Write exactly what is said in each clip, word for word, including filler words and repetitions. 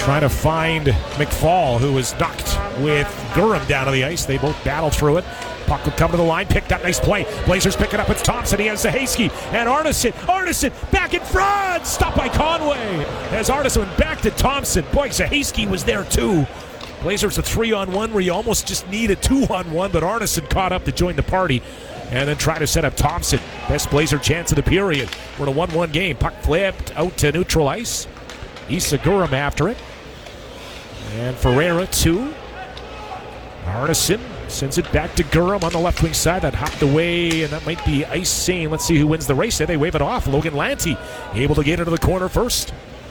trying to find McFall, who was knocked with Durham down to the ice. They both battle through it. Puck will come to the line, picked up, nice play. Blazers pick it up, it's Thompson, he has Zahaski, and Arneson, Arneson, back in front, stopped by Conway. As Arneson back to Thompson, boy, Zahaski was there too. Blazers a three-on-one where you almost just need a two-on-one, but Arneson caught up to join the party, and then try to set up Thompson. Best Blazer chance of the period. We're in a one-one game, puck flipped out to neutral ice. Issa Durham after it, and Ferreira two. Arneson sends it back to Durham on the left wing side. That hopped away, and that might be icing. Let's see who wins the race. There they wave it off. Logan Lanty able to get into the corner first.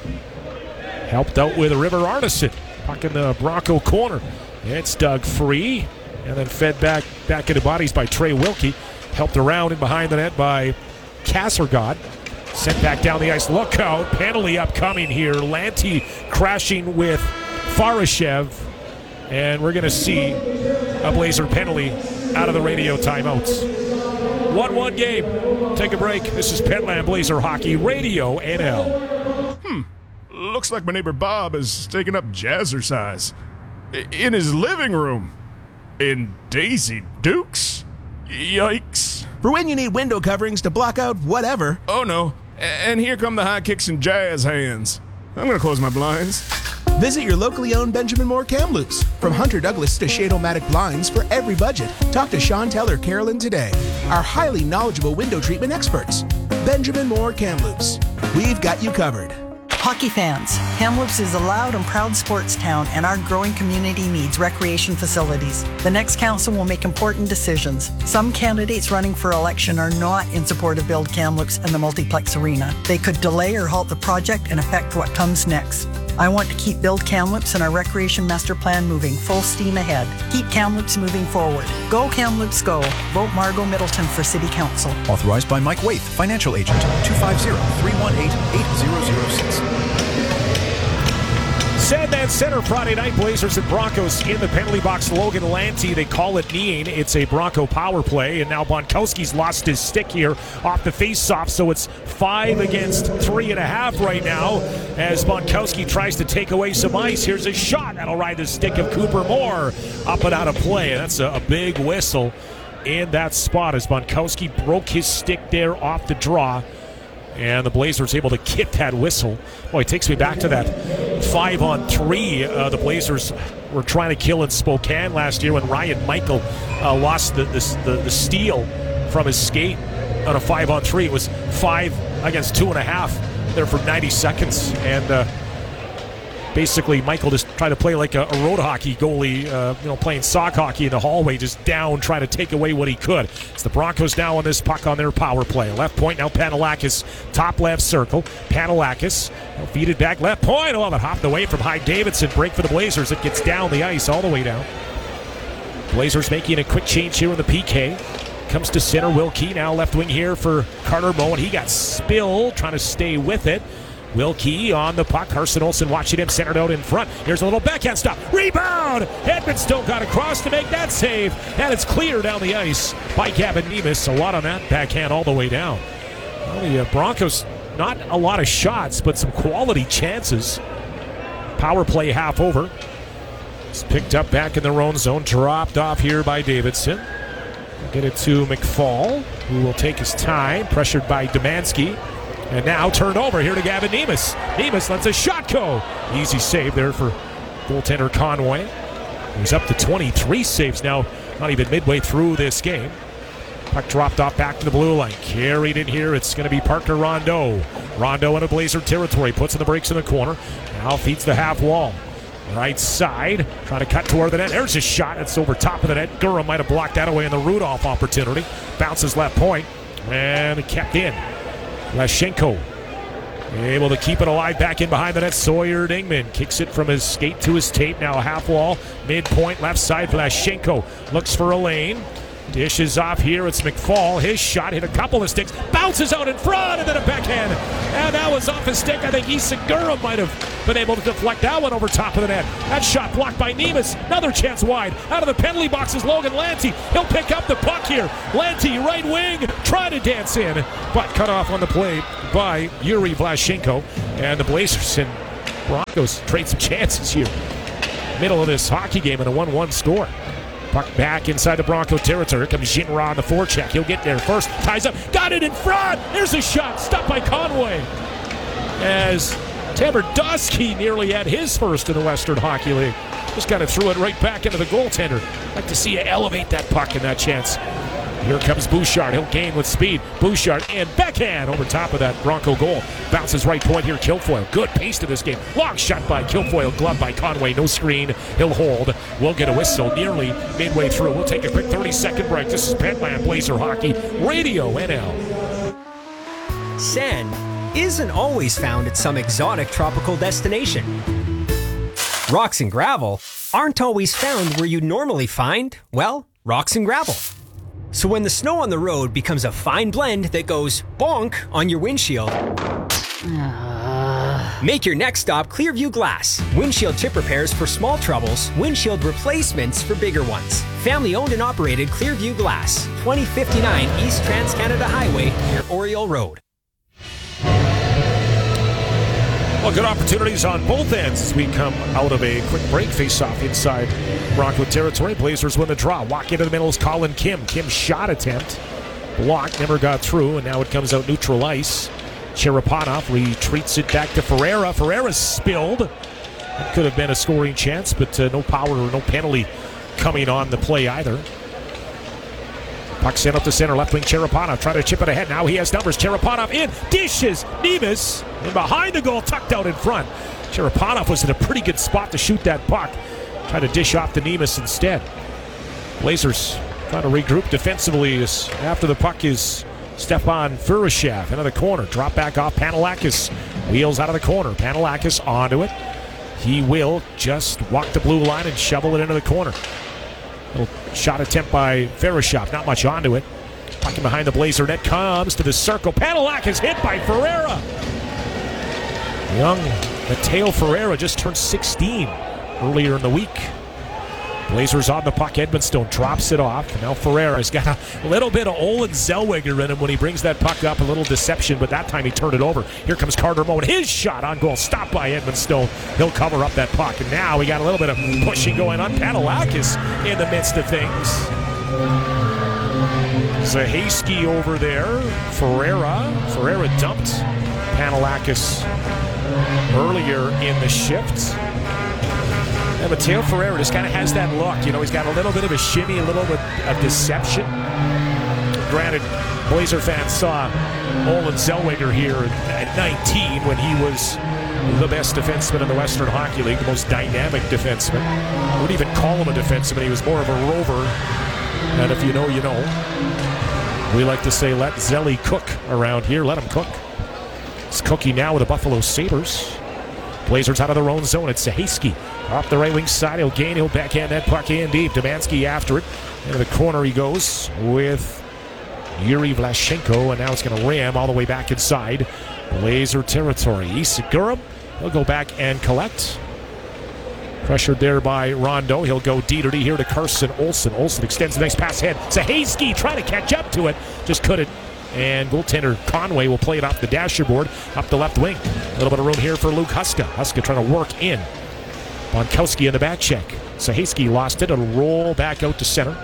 Helped out with River Arneson. Puck in the Bronco corner. It's dug free, and then fed back back into bodies by Trey Wilkie. Helped around and behind the net by Kassergod. Sent back down the ice. Look out. Penalty upcoming here. Lanty crashing with Farashev. And we're going to see a Blazer penalty out of the radio timeouts. one one game. Take a break. This is Petland Blazer Hockey Radio N L. Hmm. Looks like my neighbor Bob has taken up jazzercise. I- in his living room. In Daisy Dukes? Yikes. For when you need window coverings to block out whatever. Oh no. A- and here come the high kicks and jazz hands. I'm going to close my blinds. Visit your locally owned Benjamin Moore Kamloops. From Hunter Douglas to Shade-O-Matic blinds for every budget. Talk to Sean Teller Carolyn today. Our highly knowledgeable window treatment experts. Benjamin Moore Kamloops. We've got you covered. Hockey fans, Kamloops is a loud and proud sports town, and our growing community needs recreation facilities. The next council will make important decisions. Some candidates running for election are not in support of Build Kamloops and the Multiplex Arena. They could delay or halt the project and affect what comes next. I want to keep Build Kamloops and our recreation master plan moving full steam ahead. Keep Kamloops moving forward. Go Kamloops, go. Vote Margot Middleton for City Council. Authorized by Mike Waith, financial agent, two five zero, three one eight, eight zero zero six. Sandman Center Friday night, Blazers and Broncos in the penalty box. Logan Lanty, they call it kneeing. It's a Bronco power play, and now Bonkowski's lost his stick here off the face-off, so it's five against three and a half right now as Bonkowski tries to take away some ice. Here's a shot that'll ride the stick of Cooper Moore up and out of play. And that's a, a big whistle in that spot as Bonkowski broke his stick there off the draw. And the Blazers able to get that whistle. Boy, it takes me back to that five on three uh, the Blazers were trying to kill in Spokane last year when Ryan Michael uh, lost the, the, the, the steal from his skate on a five on three. It was five against two and a half there for ninety seconds. And uh, basically Michael just tried to play like a, a road hockey goalie, uh, you know, playing sock hockey in the hallway, just down, trying to take away what he could. It's the Broncos now on this puck on their power play. Left point now, Panalakis, top left circle. Panalakis, feed it back, left point. Oh, that hopped away from Hyde Davidson. Break for the Blazers. It gets down the ice, all the way down. Blazers making a quick change here in the P K. Comes to center, Wilkie now left wing here for Carter Moe, and he got spilled, trying to stay with it. Wilkie on the puck. Carson Olsen watching him centered out in front. Here's a little backhand stop. Rebound! Edmonstone got across to make that save. And it's clear down the ice by Gavin Nemus. A lot on that backhand all the way down. Well, the uh, Broncos, not a lot of shots, but some quality chances. Power play half over. It's picked up back in their own zone. Dropped off here by Davidson. Get it to McFall, who will take his time. Pressured by Demansky. And now turned over here to Gavin Nemus. Nemus lets a shot go. Easy save there for goaltender Conway. He's up to twenty-three saves now, not even midway through this game. Puck dropped off back to the blue line. Carried in here. It's going to be Parker Rondeau. Rondeau into Blazer territory. Puts in the brakes in the corner. Now feeds the half wall. Right side. Trying to cut toward the net. There's a shot. It's over top of the net. Durham might have blocked that away in the Rudolph opportunity. Bounces left point. And kept in. Lashenko able to keep it alive back in behind the net. Sawyer Dingman kicks it from his skate to his tape. Now a half wall, midpoint, left side. Lashenko looks for a lane. Dishes off here. It's McFall. His shot hit a couple of sticks. Bounces out in front and then a backhand. And that was off his stick. I think Issa Durham might have been able to deflect that one over top of the net. That shot blocked by Nemus. Another chance wide. Out of the penalty box is Logan Lanty. He'll pick up the puck here. Lanty, right wing, trying to dance in, but cut off on the play by Yuri Vlashenko. And the Blazers in Broncos trade some chances here. Middle of this hockey game and a one one score. Puck back inside the Bronco territory. Here comes Ginra on the forecheck. He'll get there first. Ties up. Got it in front. Here's a shot. Stopped by Conway. As Tabardowski nearly had his first in the Western Hockey League. Just kind of threw it right back into the goaltender. Like to see you elevate that puck in that chance. Here comes Bouchard. He'll gain with speed. Bouchard and backhand over top of that Bronco goal. Bounces right point here. Kilfoyle. Good pace to this game. Long shot by Kilfoyle. Glove by Conway. No screen. He'll hold. We'll get a whistle nearly midway through. We'll take a quick thirty-second break. This is Petland Blazer Hockey Radio N L. Sand isn't always found at some exotic tropical destination. Rocks and gravel aren't always found where you'd normally find, well, rocks and gravel. So when the snow on the road becomes a fine blend that goes bonk on your windshield, uh. make your next stop Clearview Glass. Windshield chip repairs for small troubles, windshield replacements for bigger ones. Family owned and operated Clearview Glass, twenty fifty-nine East Trans-Canada Highway near Oriole Road. Well, good opportunities on both ends as we come out of a quick break. Face-off inside Bronco territory. Blazers win the draw. Walk into the middle is Colin Kim. Kim's shot attempt blocked, never got through, and now it comes out neutral ice. Cherepanov retreats it back to Ferreira. Ferreira's spilled. That could have been a scoring chance, but uh, no power or no penalty coming on the play either. Puck sent up to center, left wing Cherepanov trying to chip it ahead. Now he has numbers. Cherepanov in, dishes, Nemes, and behind the goal, tucked out in front. Cherepanov was in a pretty good spot to shoot that puck. Tried to dish off to Nemes instead. Blazers trying to regroup defensively as after the puck is Stepan Furashev into the corner. Drop back off Panelakis. Wheels out of the corner. Panelakis onto it. He will just walk the blue line and shovel it into the corner. Little shot attempt by Furashev. Not much onto it. Puck behind the Blazer net comes to the circle. Panelakis hit by Ferreira. Young Mateo Ferreira just turned sixteen earlier in the week. Blazers on the puck. Edmonstone drops it off. Now Ferreira's got a little bit of Olin Zellweger in him when he brings that puck up. A little deception, but that time he turned it over. Here comes Carter Moen. His shot on goal. Stopped by Edmonstone. He'll cover up that puck. And now we got a little bit of pushing going on. Panelakis in the midst of things. Zahaski over there. Ferreira. Ferreira dumped Panelakis earlier in the shift. And Mateo Ferreira just kind of has that look. You know, he's got a little bit of a shimmy, a little bit of deception. Granted, Blazer fans saw Olin Zellweger here at nineteen when he was the best defenseman in the Western Hockey League, the most dynamic defenseman. I wouldn't even call him a defenseman. He was more of a rover. And if you know, you know. We like to say, let Zelly cook around here. Let him cook. It's cooking now with the Buffalo Sabres. Blazers out of their own zone. It's Zahaski off the right wing side. He'll gain. He'll backhand that puck in deep. Demansky after it. Into the corner he goes with Yuri Vlashenko. And now it's going to ram all the way back inside Blazer territory. Isagura, he'll go back and collect. Pressured there by Rondo. He'll go D to D here to Carson Olsen. Olsen extends the next pass ahead. Zahaski trying to catch up to it. Just couldn't. And goaltender Conway will play it off the dashboard up the left wing. A little bit of room here for Luke Huska. Huska trying to work in. Bonkowski in the back check. Zahaski lost it. It'll roll back out to center.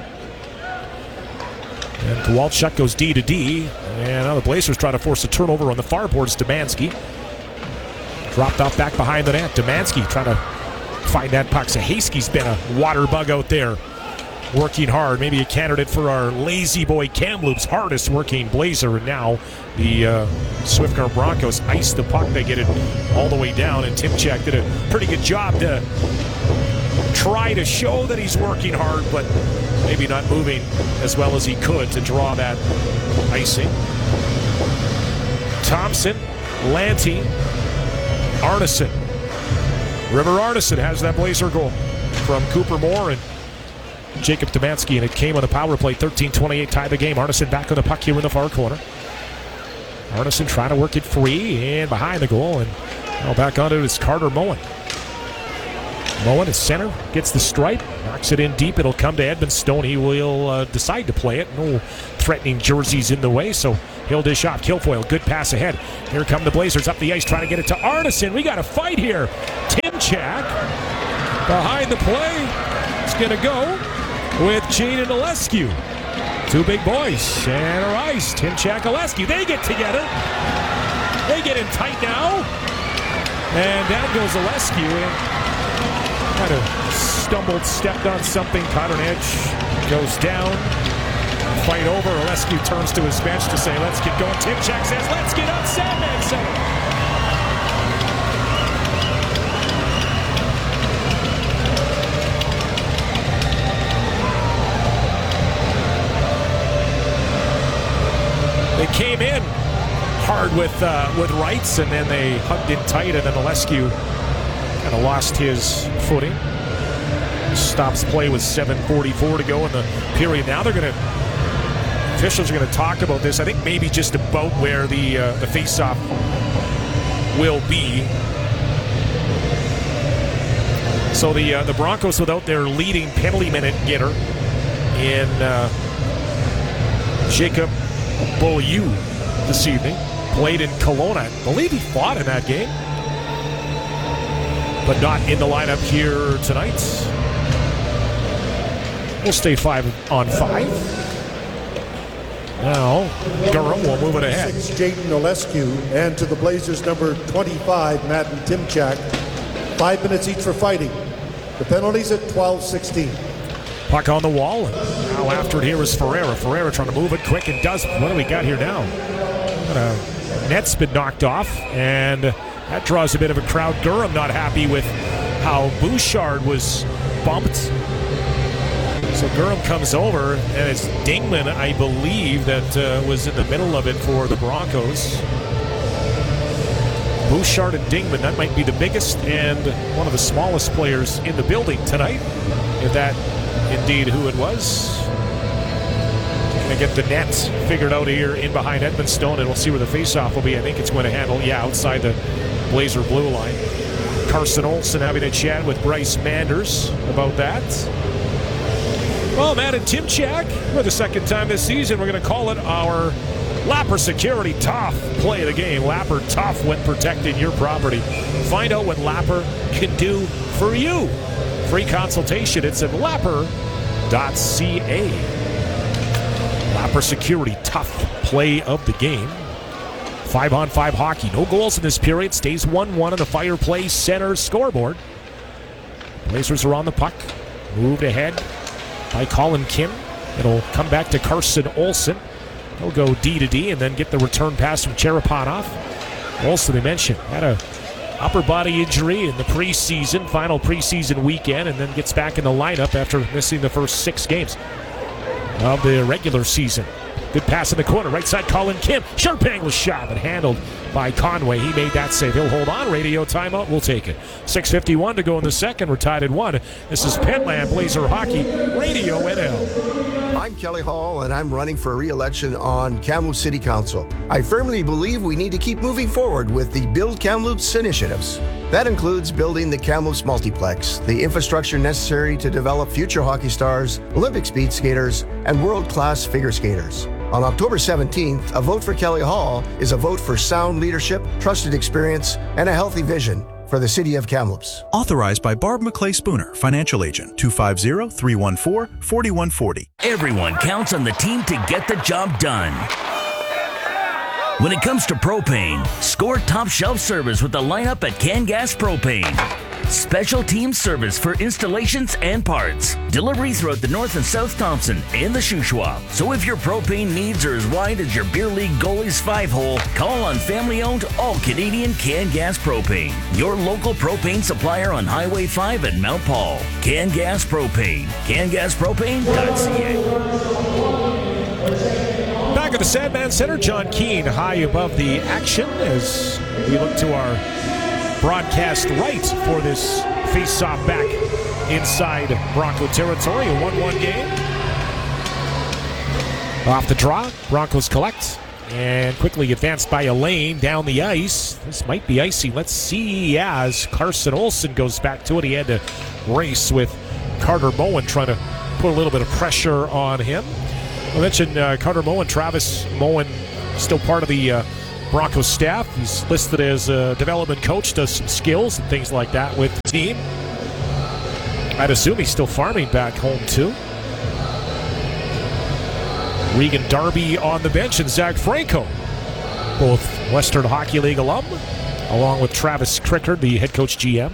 And Kowalchuk goes D to D. And now the Blazers try to force a turnover on the far boards. Demansky dropped off back behind the net. Demansky trying to find that puck. Zahaski's been a water bug out there. Working hard, maybe a candidate for our lazy boy Kamloops hardest working Blazer. And now the uh, Swiftcurrent Broncos ice the puck. They get it all the way down, and Timchak did a pretty good job to try to show that he's working hard, but maybe not moving as well as he could to draw that icing. Thompson, Lanty, Arneson. River Arneson has that Blazer goal from Cooper Moore and Jacob Demansky, and it came on the power play. thirteen twenty-eight tied the game. Arneson back on the puck here in the far corner. Arneson trying to work it free and behind the goal, and now back onto it is Carter Moen. Moen is center, gets the stripe, knocks it in deep. It'll come to Edmonstone. He will uh, decide to play it. No threatening jerseys in the way, so He'll dish off. Kilfoyle, good pass ahead. Here come the Blazers up the ice trying to get it to Arneson. We got a fight here. Timchak behind the play. It's going to go with Jaden Alescu. Two big boys. Center ice. Timchak, Alescu. They get together. They get in tight now. And down goes Alescu. Kind of stumbled, stepped on something, caught an edge, goes down. Fight over. Alescu turns to his bench to say, let's get going. Timchak says, let's get on Sandman Center. They came in hard with uh, with Wrights, and then they hugged in tight, and then Alescu kind of lost his footing. Stops play with seven forty-four to go in the period. Now they're going to, officials are going to talk about this. I think maybe just about where the uh, the faceoff will be. So the uh, the Broncos without their leading penalty minute getter in uh, Jacob Beaulieu this evening. Played in Kelowna. I believe he fought in that game, but not in the lineup here tonight. We'll stay five on five. Now, Durham will move it ahead. Six, Jaden Alescu, and to the Blazers, number twenty-five, Matt and Timchak. Five minutes each for fighting. The penalties at twelve sixteen. Puck on the wall. Now after it here is Ferreira. Ferreira trying to move it quick and does. What do we got here now? Uh, net's been knocked off, and that draws a bit of a crowd. Durham not happy with how Bouchard was bumped. So Durham comes over, and it's Dingman, I believe, that uh, was in the middle of it for the Broncos. Bouchard and Dingman, that might be the biggest and one of the smallest players in the building tonight, if that indeed who it was. Going to get the net figured out here in behind Edmonstone, and we'll see where the faceoff will be. I think it's going to handle, yeah, outside the Blazer blue line. Carson Olsen having a chat with Bryce Manders about that. Well, Matt and Timchak, for the second time this season, we're going to call it our Lapper Security Tough Play of the Game. Lapper Tough when protecting your property. Find out what Lapper can do for you. Free consultation. It's at lapper dot c a. Lapper Security Tough Play of the Game. Five on five hockey. No goals in this period. Stays one one on the Fireplace Center scoreboard. Blazers are on the puck. Moved ahead by Colin Kim. It'll come back to Carson Olsen. He'll go D to D and then get the return pass from Cherepanov. Olsen, they mentioned, had a upper body injury in the preseason, final preseason weekend, and then gets back in the lineup after missing the first six games of the regular season. Good pass in the corner, right side, Colin Kim. Sharp angle shot, but handled by Conway. He made that save. He'll hold on. Radio timeout. We'll take it. six fifty-one to go in the second. We're tied at one. This is Pentland Blazer Hockey, Radio N L. I'm Kelly Hall, and I'm running for re-election on Kamloops City Council. I firmly believe we need to keep moving forward with the Build Kamloops initiatives. That includes building the Kamloops Multiplex, the infrastructure necessary to develop future hockey stars, Olympic speed skaters, and world-class figure skaters. On October seventeenth, a vote for Kelly Hall is a vote for sound leadership, trusted experience, and a healthy vision for the city of Kamloops. Authorized by Barb McClay Spooner, Financial Agent, two five zero, three one four, four one four zero. Everyone counts on the team to get the job done. When it comes to propane, score top shelf service with the lineup at CanGas Propane. Special team service for installations and parts. Delivery throughout the North and South Thompson and the Shuswap. So if your propane needs are as wide as your beer league goalie's five-hole, call on family-owned, all-Canadian CanGas Propane. Your local propane supplier on Highway five at Mount Paul. CanGas Propane. can gas propane dot c a. Back at the Sandman Center, John Keane high above the action as we look to our broadcast right for this face-off back inside Bronco territory. A one one game. Off the draw, Broncos collect and quickly advanced by Elaine down the ice. This might be icy. Let's see as Carson Olsen goes back to it. He had to race with Carter Moen trying to put a little bit of pressure on him. I mentioned uh, Carter Moen, Travis Moen still part of the uh, Broncos staff. He's listed as a development coach, does some skills and things like that with the team. I'd assume he's still farming back home, too. Regan Darby on the bench and Zach Franco, both Western Hockey League alum, along with Travis Crickard, the head coach G M.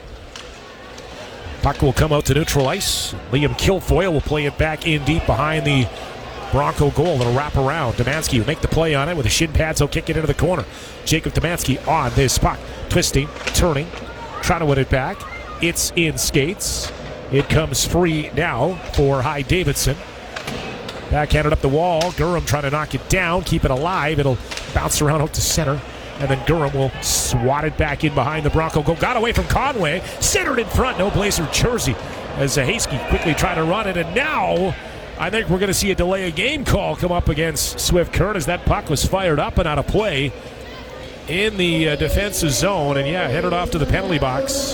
Puck will come out to neutral ice. Liam Kilfoyle will play it back in deep behind the Bronco goal. It'll wrap around. Demansky will make the play on it with a shin pads. He'll kick it into the corner. Jacob Demansky on this puck. Twisting, turning, trying to win it back. It's in skates. It comes free now for Hy Davidson. Backhanded up the wall. Gurram trying to knock it down, keep it alive. It'll bounce around out to center. And then Gurram will swat it back in behind the Bronco goal. Got away from Conway. Centered in front. No Blazer jersey. As Zahaski quickly trying to run it. And now I think we're going to see a delay of game call come up against Swift Current as that puck was fired up and out of play in the uh, defensive zone. And yeah, headed off to the penalty box.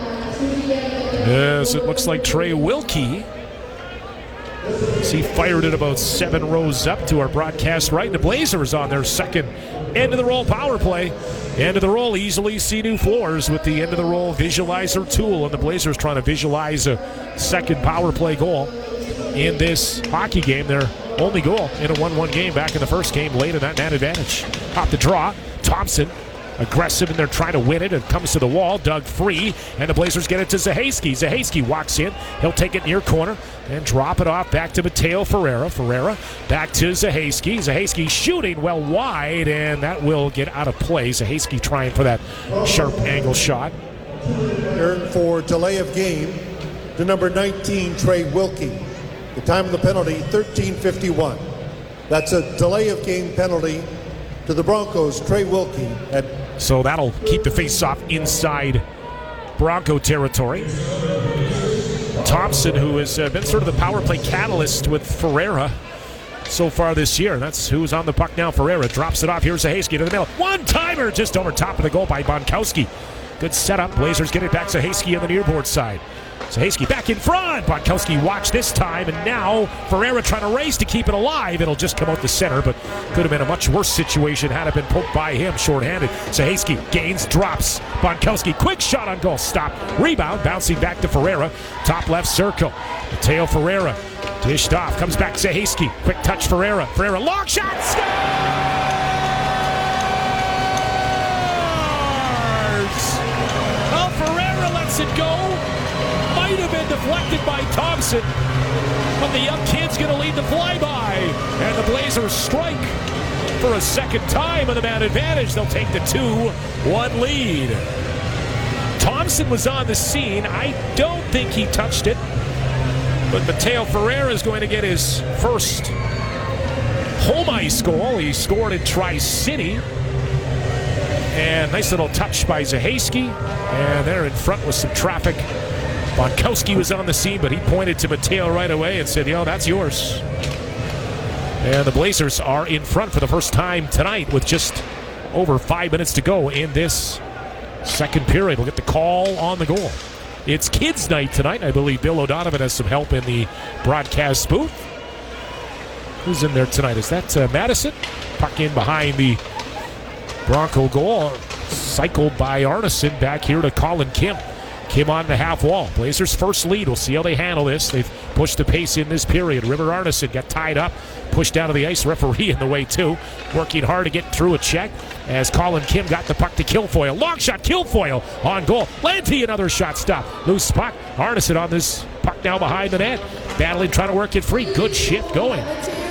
Yes, it looks like Trey Wilkie. He fired it about seven rows up to our broadcast right. The Blazers on their second end of the roll power play. End of the roll, easily see new floors with the end of the roll visualizer tool. And the Blazers trying to visualize a second power play goal in this hockey game. Their only goal in a one one game back in the first game, late in that man advantage. Pop the draw. Thompson aggressive, and they're trying to win it. It comes to the wall, dug free, and the Blazers get it to Zahaski. Zahaski walks in. He'll take it near corner and drop it off back to Mateo Ferreira. Ferreira back to Zahaski. Zahaski shooting well wide, and that will get out of play. Zahaski trying for that sharp angle shot. Turn for delay of game to number nineteen, Trey Wilkie. The time of the penalty, thirteen fifty-one. That's a delay of game penalty to the Broncos, Trey Wilkie. At so that'll keep the face-off inside Bronco territory. Thompson, who has uh, been sort of the power play catalyst with Ferreira so far this year. That's who's on the puck now. Ferreira drops it off. Here's Zahaski to the middle. One-timer just over top of the goal by Bonkowski. Good setup. Blazers get it back to Zahaski on the near board side. Zahaski back in front. Bonkowski watched this time, and now Ferreira trying to race to keep it alive. It'll just come out the center, but could have been a much worse situation had it been poked by him shorthanded. Zahaski gains, drops. Bonkowski, quick shot on goal. Stop. Rebound, bouncing back to Ferreira. Top left circle. Mateo Ferreira dished off. Comes back Zahaski. Quick touch Ferreira. Ferreira, long shot. Scores! Well, Ferreira lets it go. Might have been deflected by Thompson, but the young kid's going to lead the flyby, and the Blazers strike for a second time on the man advantage. They'll take the two one lead. Thompson was on the scene. I don't think he touched it, but Mateo Ferreira is going to get his first home ice goal. He scored in Tri-City, and nice little touch by Zahaski, and they're in front with some traffic. Bonkowski was on the scene, but he pointed to Mateo right away and said, yo, that's yours. And the Blazers are in front for the first time tonight with just over five minutes to go in this second period. We'll get the call on the goal. It's kids' night tonight. I believe Bill O'Donovan has some help in the broadcast booth. Who's in there tonight? Is that uh, Madison? Puck in behind the Bronco goal. Cycled by Arneson back here to Colin Kim. Kim on the half wall. Blazers first lead. We'll see how they handle this. They've pushed the pace in this period. River Arneson got tied up, pushed down to the ice. Referee in the way too. Working hard to get through a check as Colin Kim got the puck to Kilfoyle. Long shot, Kilfoyle on goal. Lanty, another shot stop. Loose puck. Arneson on this puck now behind the net. Battling, trying to work it free. Good shift going.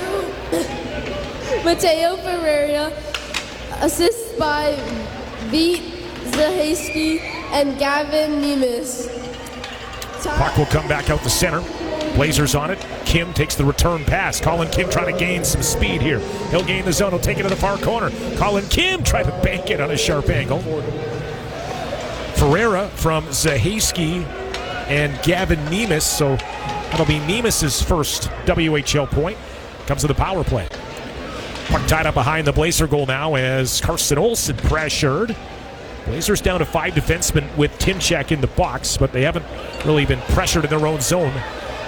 Mateo Ferreira, assist by Vít Zahaski and Gavin Nemes. Puck will come back out the center. Blazers on it. Kim takes the return pass. Colin Kim trying to gain some speed here. He'll gain the zone. He'll take it to the far corner. Colin Kim tried to bank it on a sharp angle. Ferreira from Zahaski and Gavin Nemes. So that'll be Nemes' first W H L point. Comes to the power play. Puck tied up behind the Blazer goal now as Carson Olsen pressured. Blazers down to five defensemen with Timchak in the box, but they haven't really been pressured in their own zone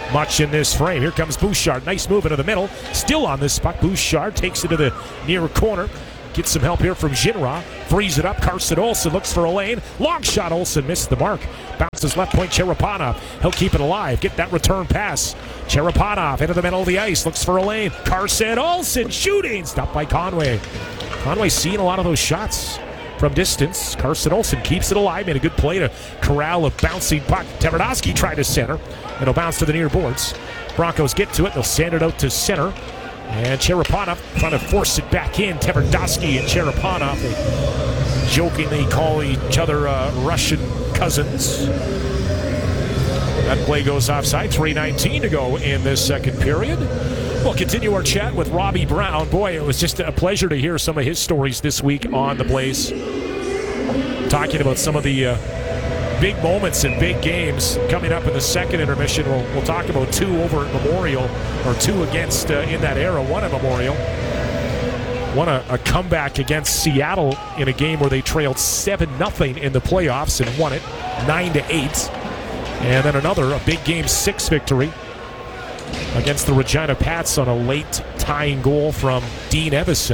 much in this frame. Here comes Bouchard. Nice move into the middle. Still on this puck. Bouchard takes it to the near corner. Gets some help here from Ginra. Frees it up. Carson Olsen looks for a lane. Long shot. Olsen missed the mark. Bounces left point. Cherepanov. He'll keep it alive. Get that return pass. Cherepanov into the middle of the ice. Looks for a lane. Carson Olsen shooting. Stopped by Conway. Conway seeing a lot of those shots from distance. Carson Olsen keeps it alive. Made a good play to corral a bouncing puck. Tverdovsky tried to center. It'll bounce to the near boards. Broncos get to it. They'll send it out to center. And Cherepanov trying to force it back in. Tverdovsky and Cherepanov, they jokingly call each other uh, Russian cousins. That play goes offside. three nineteen to go in this second period. We'll continue our chat with Robbie Brown. Boy, it was just a pleasure to hear some of his stories this week on the Blaze. Talking about some of the uh, big moments and big games coming up in the second intermission. We'll, we'll talk about two over at Memorial, or two against uh, in that era, one at Memorial. Won a, a comeback against Seattle in a game where they trailed seven nothing in the playoffs and won it nine to eight. And then another, a big game six victory against the Regina Pats on a late tying goal from Dean Evison,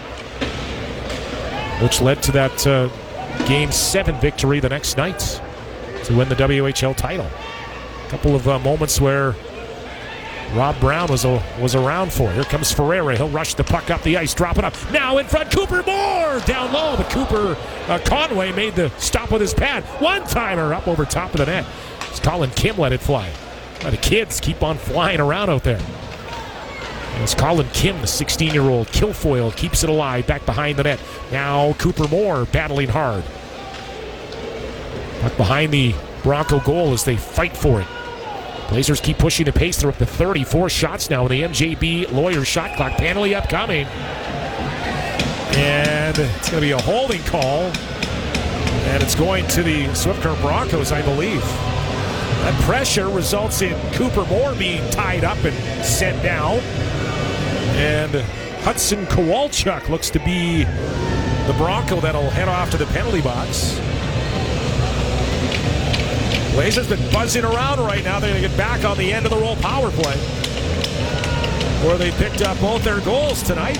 which led to that uh, game seven victory the next night to win the W H L title. A couple of uh, moments where Rob Brown was a, was around for. Here comes Ferreira. He'll rush the puck up the ice, drop it up. Now in front, Cooper Moore down low, but Cooper uh, Conway made the stop with his pad. One-timer up over top of the net. As Colin Kim let it fly. The kids keep on flying around out there. As Colin Kim, the sixteen-year-old Kilfoyle, keeps it alive back behind the net. Now Cooper Moore battling hard. Back behind the Bronco goal as they fight for it. Blazers keep pushing the pace. They're up to thirty-four shots now with the M J B Lawyer shot clock. Penalty upcoming. And it's going to be a holding call. And it's going to the Swift Current Broncos, I believe. That pressure results in Cooper Moore being tied up and sent down. And Hudson Kowalchuk looks to be the Bronco that'll head off to the penalty box. Blazers been buzzing around right now. They're going to get back on the end of the roll power play, where they picked up both their goals tonight.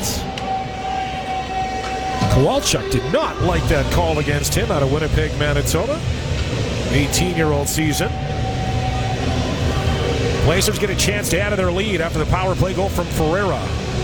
Kowalchuk did not like that call against him out of Winnipeg, Manitoba. eighteen-year-old season. Blazers get a chance to add to their lead after the power play goal from Ferreira.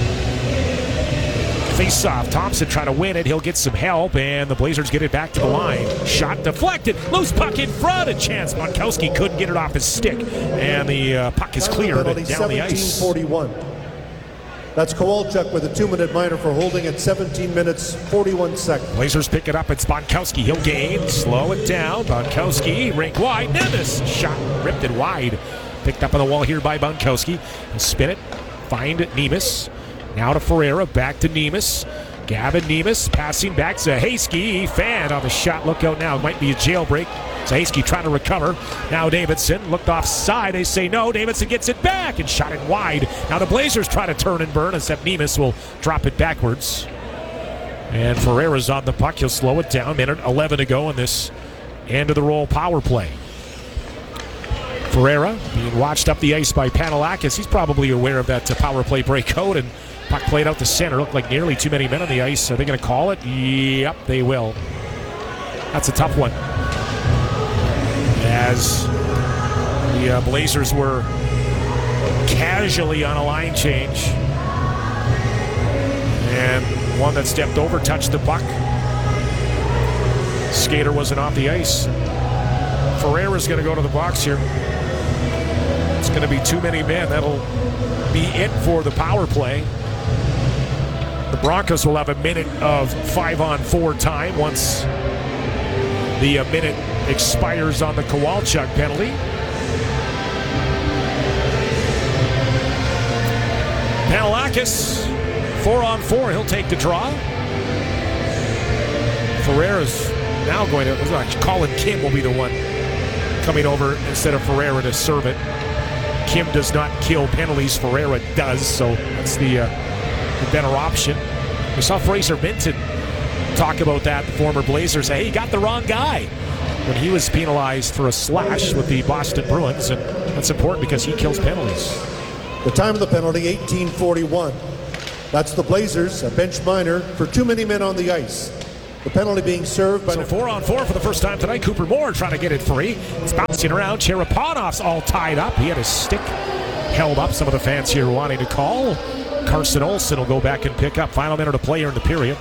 Face-off. Thompson trying to win it. He'll get some help, and the Blazers get it back to the line. Shot deflected. Loose puck in front. A chance. Monkowski couldn't get it off his stick, and the uh, puck is cleared and down the ice. seventeen forty-one. That's Kowalchuk with a two-minute minor for holding at seventeen minutes, forty-one seconds. Blazers pick it up. It's Bonkowski. He'll gain. Slow it down. Bonkowski, rink wide. Nemes. Shot ripped it wide. Picked up on the wall here by Bonkowski. And spin it. Find Nemes. Now to Ferreira. Back to Nemes. Gavin Nemes passing back. Zahaski. Fan on the shot. Look out now. It might be a jailbreak. Zahaski trying to recover. Now Davidson looked offside. They say no. Davidson gets it back and shot it wide. Now the Blazers try to turn and burn, except Nemes will drop it backwards. And Ferreira's on the puck. He'll slow it down. Minute eleven to go in this end of the roll power play. Ferreira being watched up the ice by Panelakis. He's probably aware of that power play breakout, and puck played out to center. Looked like nearly too many men on the ice. Are they going to call it? Yep, they will. That's a tough one. As the uh, Blazers were casually on a line change. And one that stepped over, touched the puck. Skater wasn't off the ice. Ferreira's going to go to the box here. It's going to be too many men. That'll be it for the power play. The Broncos will have a minute of five-on-four time once the uh, minute expires on the Kowalchuk penalty. Panelakis, four on four. He'll take the draw. Ferreira's now going to... Colin Kim will be the one coming over instead of Ferreira to serve it. Kim does not kill penalties. Ferreira does, so that's the, uh, the better option. We saw Fraser Minton talk about that, the former Blazer, say, hey, you got the wrong guy. when he was penalized for a slash with the Boston Bruins, and that's important because he kills penalties. The time of the penalty, eighteen forty-one. That's the Blazers, a bench minor for too many men on the ice. The penalty being served by... So four on four for the first time tonight. Cooper Moore trying to get it free. It's bouncing around. Cherepanov's all tied up. He had his stick held up. Some of the fans here wanting to call. Carson Olsen will go back and pick up. Final minute of play here in the period.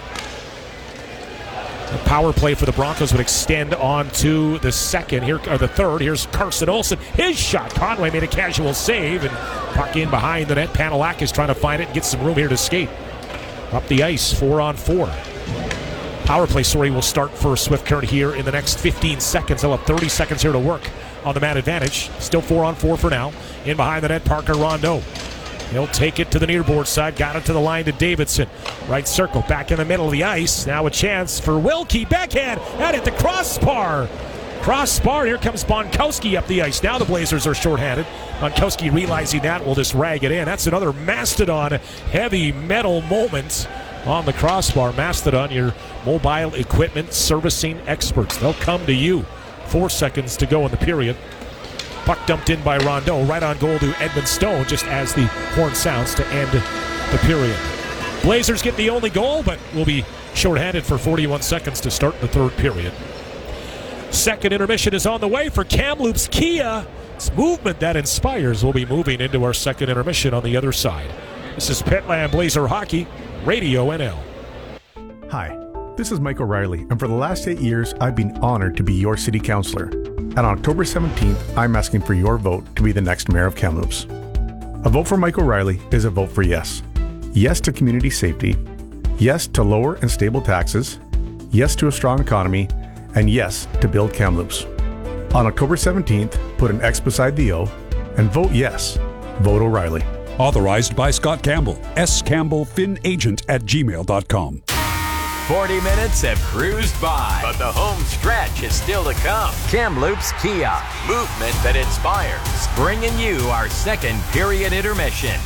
The power play for the Broncos would extend on to the second, here or the third. Here's Carson Olsen. His shot. Conway made a casual save, and puck in behind the net. Panelak is trying to find it and get some room here to skate. Up the ice, four on four. Power play, sorry, will start for Swift Current here in the next fifteen seconds. They'll have thirty seconds here to work on the man advantage. Still four on four for now. In behind the net, Parker Rondeau. He'll take it to the near board side. Got it to the line to Davidson. Right circle, back in the middle of the ice. Now a chance for Wilkie. Backhand at it, the crossbar. Crossbar, here comes Bonkowski up the ice. Now the Blazers are shorthanded. Bonkowski realizing that will just rag it in. That's another Mastodon heavy metal moment on the crossbar. Mastodon, your mobile equipment servicing experts. They'll come to you. Four seconds to go in the period. Puck dumped in by Rondeau, right on goal to Edmund Stone, just as the horn sounds to end the period. Blazers get the only goal, but will be shorthanded for forty-one seconds to start the third period. Second intermission is on the way for Kamloops Kia. It's movement that inspires. We'll be moving into our second intermission on the other side. This is Petland Blazer Hockey, Radio N L. Hi, this is Mike O'Reilly, and for the last eight years, I've been honored to be your city councillor. And on October seventeenth, I'm asking for your vote to be the next mayor of Kamloops. A vote for Mike O'Reilly is a vote for yes. Yes to community safety, yes to lower and stable taxes, yes to a strong economy, and yes to build Kamloops. On October seventeenth, put an X beside the O and vote yes. Vote O'Reilly. Authorized by Scott Campbell, S. Campbell, Fin Agent at gmail dot com. forty minutes have cruised by, but the home stretch is still to come. Kamloops Kia, movement that inspires, bringing you our second period intermission.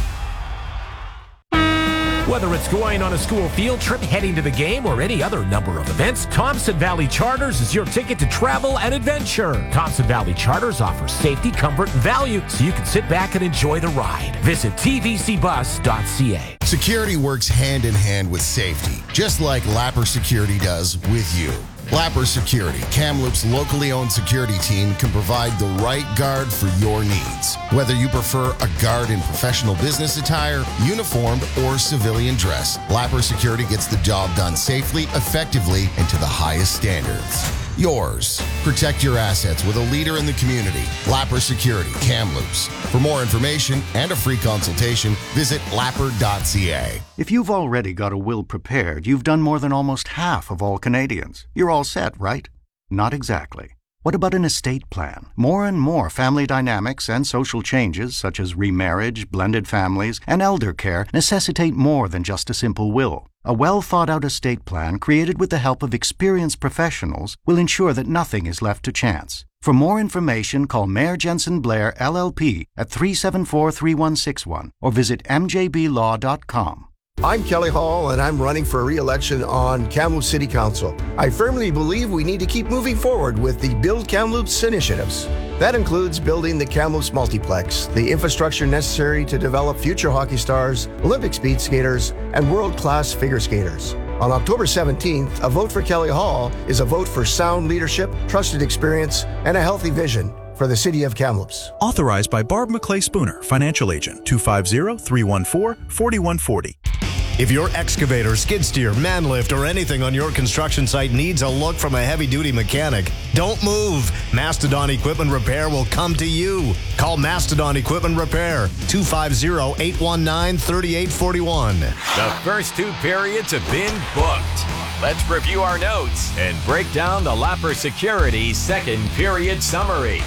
Whether it's going on a school field trip, heading to the game, or any other number of events, Thompson Valley Charters is your ticket to travel and adventure. Thompson Valley Charters offers safety, comfort, and value so you can sit back and enjoy the ride. Visit T V C bus dot C A. Security works hand in hand with safety, just like Lapper Security does with you. Lapper Security, Kamloops' locally owned security team, can provide the right guard for your needs. Whether you prefer a guard in professional business attire, uniformed, or civilian dress, Lapper Security gets the job done safely, effectively, and to the highest standards. Yours. Protect your assets with a leader in the community. Lapper Security, Kamloops. For more information and a free consultation, visit lapper dot C A. If you've already got a will prepared, you've done more than almost half of all Canadians. You're all set, right? Not exactly. What about an estate plan? More and more family dynamics and social changes, such as remarriage, blended families, and elder care, necessitate more than just a simple will. A well-thought-out estate plan, created with the help of experienced professionals, will ensure that nothing is left to chance. For more information, call Mayor Jensen Blair, L L P, at three seven four, three one six one or visit m j b law dot com. I'm Kelly Hall, and I'm running for re-election on Kamloops City Council. I firmly believe we need to keep moving forward with the Build Kamloops initiatives. That includes building the Kamloops Multiplex, the infrastructure necessary to develop future hockey stars, Olympic speed skaters, and world-class figure skaters. On October seventeenth, a vote for Kelly Hall is a vote for sound leadership, trusted experience, and a healthy vision for the city of Kamloops. Authorized by Barb McClay Spooner, Financial Agent, two five zero, three one four, four one four zero. If your excavator, skid steer, man lift, or anything on your construction site needs a look from a heavy-duty mechanic, don't move. Mastodon Equipment Repair will come to you. Call Mastodon Equipment Repair, two five zero, eight one nine, three eight four one. The first two periods have been booked. Let's review our notes and break down the Lapper Security second period summary.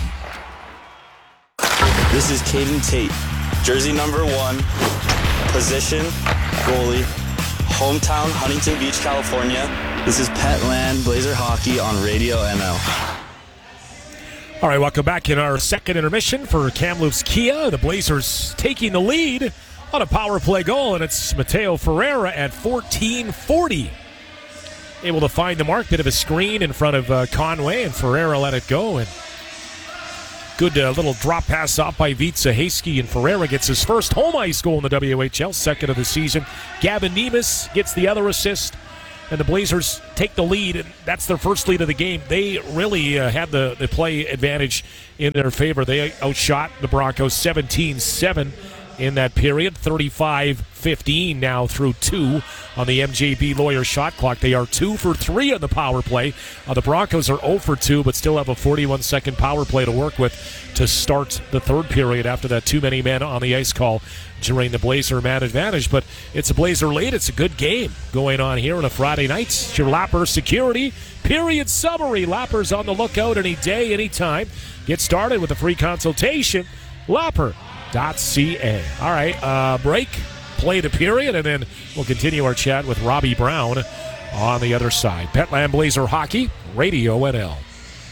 This is Caden Tate, jersey number one, position, goalie, hometown, Huntington Beach, California. This is Petland Blazer Hockey on Radio N L. All right, welcome back in our second intermission for Kamloops Kia. The Blazers taking the lead on a power play goal, and it's Mateo Ferreira at fourteen forty. able to find the mark. Bit of a screen in front of uh, Conway, and Ferreira let it go. And good uh, little drop pass off by Vít Zahayski, and Ferreira gets his first home ice goal in the W H L, second of the season. Gavin Nemes gets the other assist, and the Blazers take the lead, and that's their first lead of the game. They really uh, had the, the play advantage in their favor. They outshot the Broncos seventeen seven in that period, thirty-five fifteen now through two on the M J B Lawyer shot clock. They are two for three on the power play. Uh, the Broncos are zero for two, but still have a forty-one second power play to work with to start the third period after that too many men on the ice call during the Blazer man advantage. But it's a Blazer lead. It's a good game going on here on a Friday night. It's your Lapper Security period summary. Lapper's on the lookout any day, any time. Get started with a free consultation. Lapper dot C A. All right, uh, break, play the period, and then we'll continue our chat with Robbie Brown on the other side. Petland Blazer Hockey, Radio N L.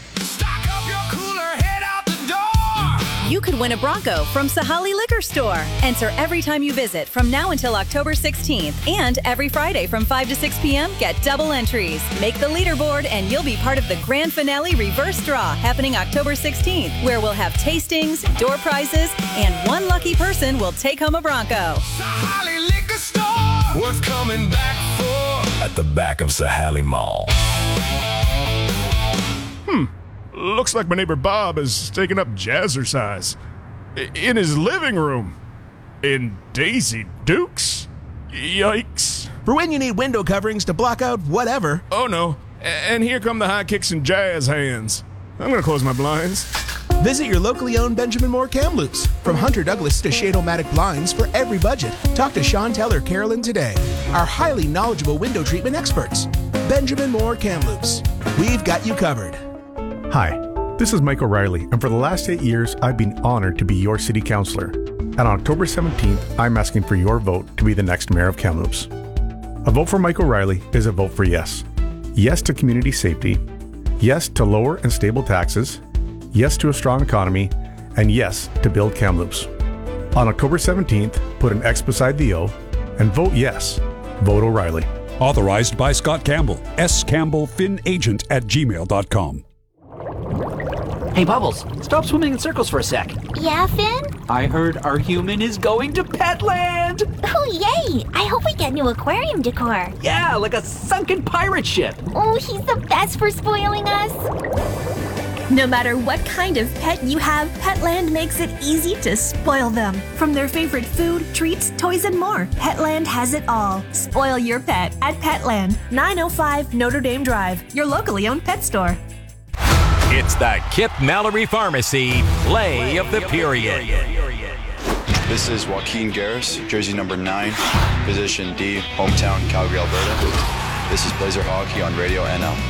You could win a Bronco from Sahali Liquor Store. Enter every time you visit from now until October sixteenth. And every Friday from five to six p.m., get double entries. Make the leaderboard and you'll be part of the grand finale reverse draw happening October sixteenth, where we'll have tastings, door prizes, and one lucky person will take home a Bronco. Sahali Liquor Store, worth coming back for. At the back of Sahali Mall. Hmm. Looks like my neighbor Bob is taking up jazzercise in his living room in Daisy Dukes. Yikes. For when you need window coverings to block out whatever. Oh no, and here come the high kicks and jazz hands. I'm gonna close my blinds. Visit your locally owned Benjamin Moore Kamloops. From Hunter Douglas to Shade-O-Matic blinds for every budget. Talk to Chantel or Carolyn today. Our highly knowledgeable window treatment experts. Benjamin Moore Kamloops. We've got you covered. Hi, this is Mike O'Reilly, and for the last eight years, I've been honored to be your city councilor. And on October seventeenth, I'm asking for your vote to be the next mayor of Kamloops. A vote for Mike O'Reilly is a vote for yes. Yes to community safety, yes to lower and stable taxes, yes to a strong economy, and yes to build Kamloops. On October seventeenth, put an X beside the O and vote yes. Vote O'Reilly. Authorized by Scott Campbell, S. Campbell, Fin Agent at gmail dot com. Hey, Bubbles, stop swimming in circles for a sec. Yeah, Finn? I heard our human is going to Petland! Oh, yay! I hope we get new aquarium decor. Yeah, like a sunken pirate ship. Oh, he's the best for spoiling us. No matter what kind of pet you have, Petland makes it easy to spoil them. From their favorite food, treats, toys, and more, Petland has it all. Spoil your pet at Petland, nine oh five Notre Dame Drive, your locally owned pet store. It's the Kip Mallory Pharmacy play of the period. This is Joaquin Garris, jersey number nine, position D, hometown Calgary, Alberta. This is Blazer Hockey on Radio N L.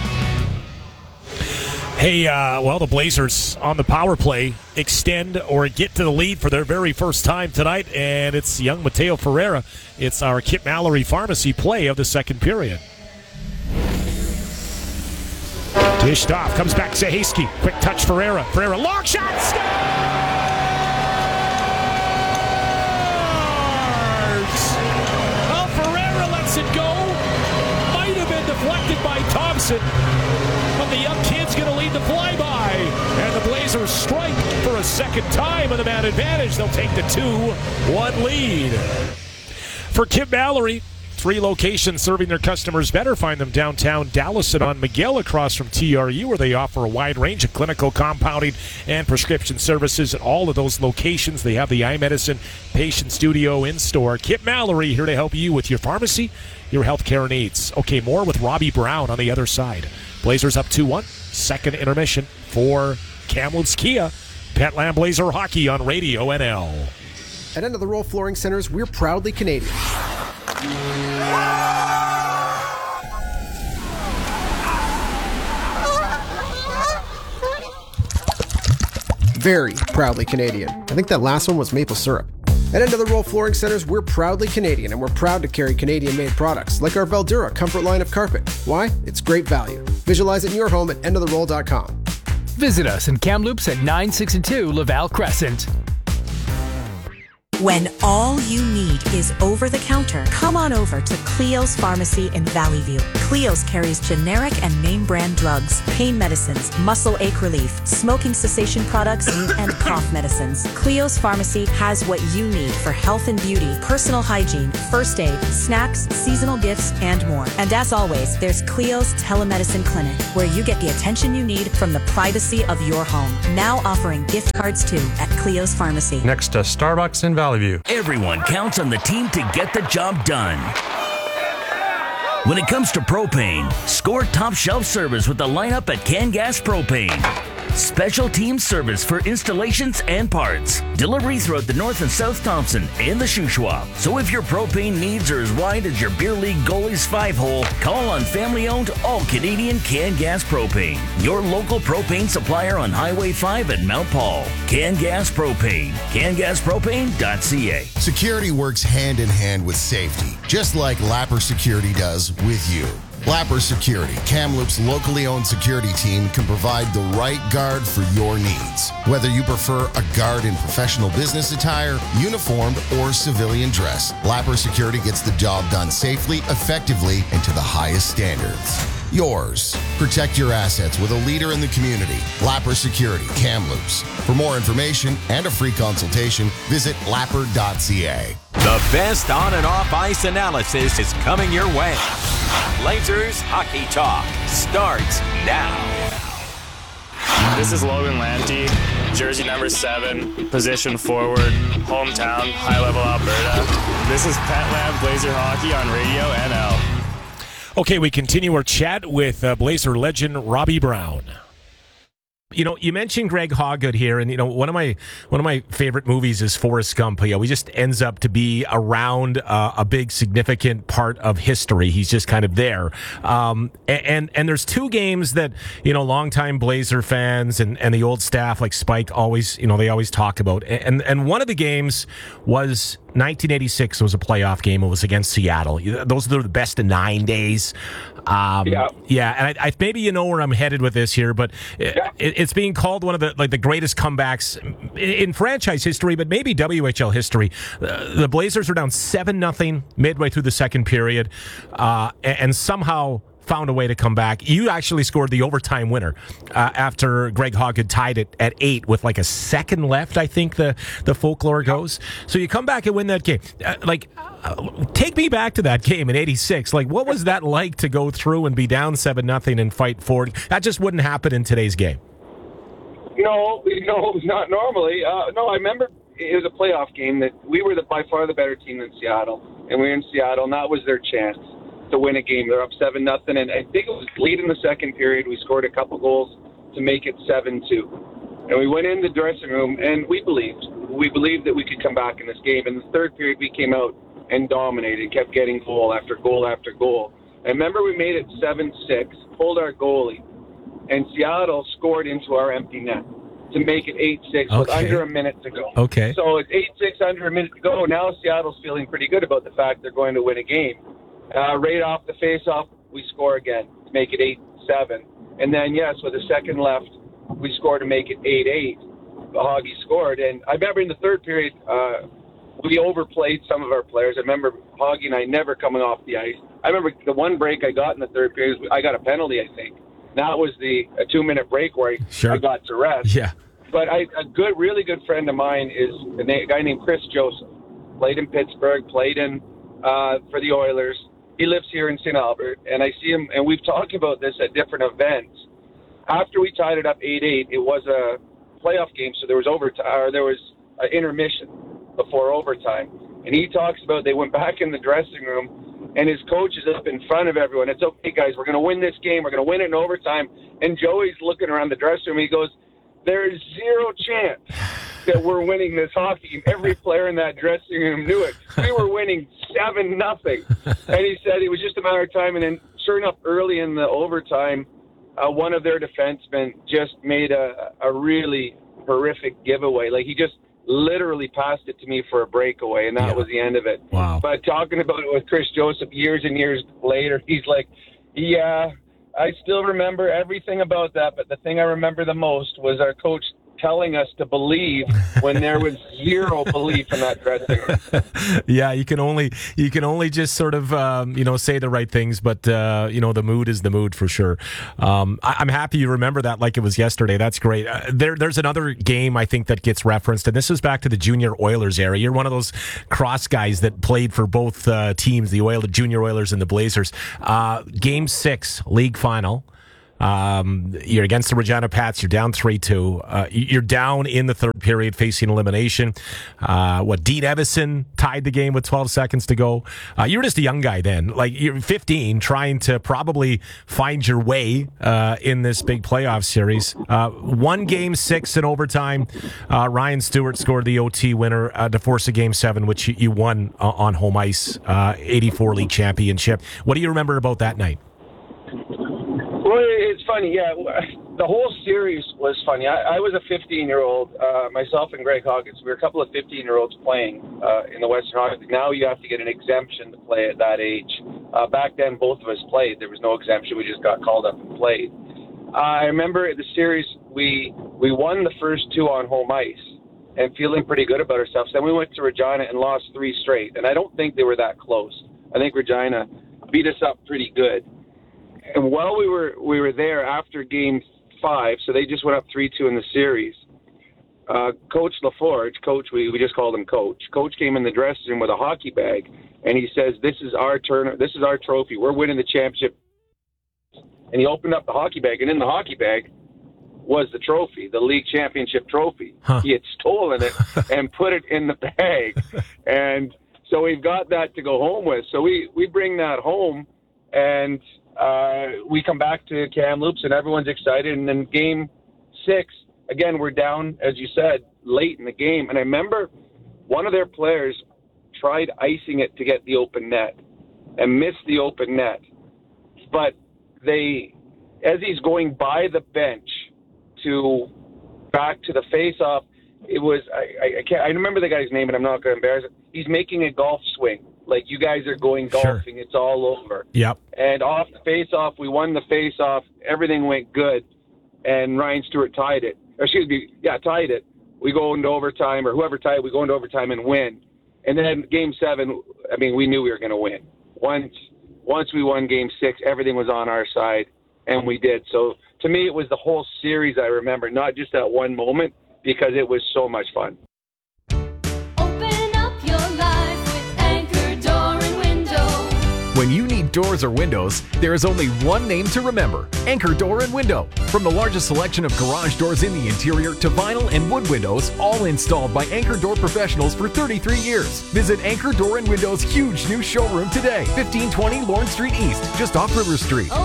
Hey, uh, well, the Blazers on the power play extend or get to the lead for their very first time tonight, and it's young Mateo Ferreira. It's our Kip Mallory Pharmacy play of the second period. Dished off, comes back Zahayski. Quick touch, Ferreira. Ferreira, long shot, scores! Oh, Ferreira lets it go. Might have been deflected by Thompson, but the young kid's going to lead the flyby. And the Blazers strike for a second time in the man advantage. They'll take the two one lead. For Kip Mallory, three locations serving their customers better. Find them downtown Dallas and on Miguel across from T R U, where they offer a wide range of clinical compounding and prescription services at all of those locations. They have the iMedicine Patient Studio in store. Kip Mallory here to help you with your pharmacy, your healthcare needs. Okay, more with Robbie Brown on the other side. Blazers up two one. Second intermission for Kamloops Kia. Petland Blazer Hockey on Radio N L. At End of the Roll Flooring Centers, we're proudly Canadian. Very proudly Canadian. I think that last one was maple syrup. At End of the Roll Flooring Centers, we're proudly Canadian, and we're proud to carry Canadian-made products like our Veldura Comfort line of carpet. Why? It's great value. Visualize it in your home at end of the roll dot com. Visit us in Kamloops at nine sixty-two Laval Crescent. When all you need is over-the-counter, come on over to Cleo's Pharmacy in Valley View. Cleo's carries generic and name brand drugs, pain medicines, muscle ache relief, smoking cessation products, and cough medicines. Cleo's Pharmacy has what you need for health and beauty, personal hygiene, first aid, snacks, seasonal gifts, and more. And as always, there's Cleo's Telemedicine Clinic, where you get the attention you need from the privacy of your home. Now offering gift cards too at Cleo's Pharmacy. Next to Starbucks in Valley View. Everyone counts on the team to get the job done. When it comes to propane, score top shelf service with the lineup at CanGas Propane. Special team service for installations and parts. Delivery throughout the North and South Thompson and the Shuswap. So if your propane needs are as wide as your beer league goalie's five-hole, call on family-owned, all-Canadian CanGas Propane. Your local propane supplier on Highway five at Mount Paul. CanGas Propane. can gas propane dot c a. Security works hand in hand with safety, just like Lapper Security does with you. Lapper Security, Kamloops' locally owned security team, can provide the right guard for your needs. Whether you prefer a guard in professional business attire, uniformed, or civilian dress, Lapper Security gets the job done safely, effectively, and to the highest standards. Yours. Protect your assets with a leader in the community. Lapper Security, Kamloops. For more information and a free consultation, visit lapper dot c a. The best on and off ice analysis is coming your way. Blazers Hockey Talk starts now. This is Logan Lanty, jersey number seven, position forward, hometown, high-level Alberta. This is Petland Blazer Hockey on Radio N L. Okay, we continue our chat with uh, Blazer legend Robbie Brown. You know, you mentioned Greg Hoggood here, and you know one of my one of my favorite movies is Forrest Gump. You know, he just ends up to be around uh, a big, significant part of history. He's just kind of there. Um, and and there's two games that you know, longtime Blazer fans and, and the old staff like Spike always you know they always talk about. And and one of the games was nineteen eighty-six. It was a playoff game. It was against Seattle. Those are the best of nine days. Um, yeah, yeah, and I, I, maybe you know where I'm headed with this here, but it, yeah. it, it's being called one of the like the greatest comebacks in, in franchise history, but maybe W H L history. Uh, the Blazers are down seven nothing midway through the second period, uh, and, and somehow found a way to come back. You actually scored the overtime winner uh, after Greg Hoggood tied it at eight with like a second left, I think the, the folklore goes. So you come back and win that game. Uh, like, uh, take me back to that game in eighty-six. Like, what was that like to go through and be down seven nothing and fight forward? That just wouldn't happen in today's game. No, no, not normally. Uh, no, I remember it was a playoff game that we were the, by far the better team than Seattle, and we were in Seattle, and that was their chance to win a game. They're up seven nothing, and I think it was late in the second period. We scored a couple goals to make it seven two, and we went in the dressing room and we believed we believed that we could come back in this game. In the third period, we came out and dominated, kept getting goal after goal after goal. I remember we made it seven six, pulled our goalie, and Seattle scored into our empty net to make it eight six okay. with under a minute to go. Okay. So it's eight six under a minute to go. Now Seattle's feeling pretty good about the fact they're going to win a game. Uh, right off the face-off, we score again to make it eight seven. And then, yes, with a second left, we score to make it eight eight. Hoggy scored. And I remember in the third period, uh, we overplayed some of our players. I remember Hoggy and I never coming off the ice. I remember the one break I got in the third period, I got a penalty, I think. That was the a two-minute break where I, sure. I got to rest. Yeah. But I, a good, really good friend of mine is a, na- a guy named Chris Joseph. Played in Pittsburgh, played in uh, for the Oilers. He lives here in Saint Albert, and I see him, and we've talked about this at different events. After we tied it up eight eight, it was a playoff game, so there was overtime, or there was an intermission before overtime. And he talks about they went back in the dressing room, and his coach is up in front of everyone. It's okay, guys, we're going to win this game. We're going to win it in overtime. And Joey's looking around the dressing room. He goes, there's zero chance that we're winning this hockey game. Every player in that dressing room knew it. We were winning seven nothing. And he said it was just a matter of time. And then sure enough, early in the overtime, uh, one of their defensemen just made a, a really horrific giveaway. Like he just literally passed it to me for a breakaway, and that yeah. was the end of it. Wow. But talking about it with Chris Joseph years and years later, he's like, yeah, I still remember everything about that, but the thing I remember the most was our coach telling us to believe when there was zero belief in that dressing room. Yeah, you can only you can only just sort of um, you know say the right things, but uh, you know the mood is the mood for sure. Um, I, I'm happy you remember that like it was yesterday. That's great. Uh, there, there's another game I think that gets referenced, and this is back to the junior Oilers era. You're one of those cross guys that played for both uh, teams, the Oil, the junior Oilers and the Blazers. Uh, game six, league final. Um, you're against the Regina Pats. You're down three two. Uh, you're down in the third period facing elimination. Uh, what, Dean Evison tied the game with twelve seconds to go. Uh, you were just a young guy then. Like, you're fifteen, trying to probably find your way uh, in this big playoff series. Uh, one game six in overtime. Uh, Ryan Stewart scored the O T winner uh, to force a game seven, which you, you won uh, on home ice, uh, eighty-four league championship. What do you remember about that night? Well, it's funny, yeah. The whole series was funny. I, I was a fifteen-year-old, uh, myself and Greg Hawkins. We were a couple of fifteen-year-olds playing uh, in the Western Hockey League. Now you have to get an exemption to play at that age. Uh, back then, both of us played. There was no exemption. We just got called up and played. Uh, I remember the series, we we won the first two on home ice and feeling pretty good about ourselves. Then we went to Regina and lost three straight, and I don't think they were that close. I think Regina beat us up pretty good. And while we were we were there after game five, so they just went up three two in the series, uh, Coach LaForge, Coach, we, we just called him Coach. Coach came in the dressing room with a hockey bag, and he says, this is our turn, this is our trophy. We're winning the championship. And he opened up the hockey bag, and in the hockey bag was the trophy, the league championship trophy. Huh. He had stolen it and put it in the bag. And so we've got that to go home with. So we, we bring that home, and Uh, we come back to Kamloops and everyone's excited. And then game six, again, we're down, as you said, late in the game. And I remember one of their players tried icing it to get the open net and missed the open net. But they, as he's going by the bench to back to the face-off, it was, I, I, I can't, I remember the guy's name, and I'm not going to embarrass it. He's making a golf swing. Like, you guys are going golfing. Sure. It's all over. Yep. And off the face-off, we won the face-off. Everything went good. And Ryan Stewart tied it. Or excuse me, yeah, tied it. We go into overtime, or whoever tied it, we go into overtime and win. And then game seven, I mean, we knew we were going to win. Once once we won game six, everything was on our side, and we did. So, to me, it was the whole series I remember, not just that one moment, because it was so much fun. When you need doors or windows, there is only one name to remember: Anchor Door and Window. From the largest selection of garage doors in the interior to vinyl and wood windows, all installed by Anchor Door professionals for thirty-three years. Visit Anchor Door and Window's huge new showroom today, fifteen twenty Lawrence Street East, just off River Street.